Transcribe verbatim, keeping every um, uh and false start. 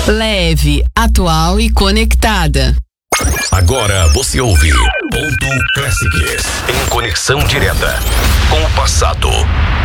leve, atual e conectada. Agora você ouve Ponto Classics, em conexão direta com o passado.